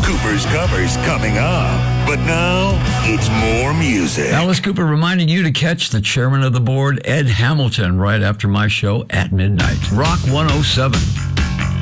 Cooper's Covers coming up. But now, it's more music. Alice Cooper reminding you to catch the chairman of the board, Ed Hamilton, right after my show at midnight. Rock 107.